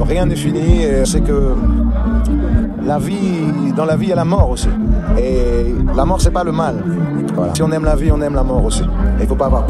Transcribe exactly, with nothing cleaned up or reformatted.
rien n'est fini. Et c'est que la vie, dans la vie, il y a la mort aussi. Et la mort, c'est pas le mal. Voilà. Si on aime la vie, on aime la mort aussi. Il faut pas avoir peur.